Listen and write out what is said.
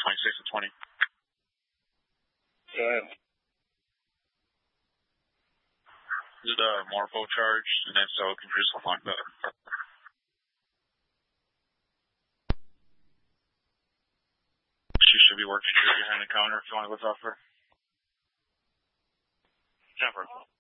26 and 20. Okay. Is it a Morpho charge? And if so, can you just unlock that? She should be working behind the counter if you want to look off her. Jumper.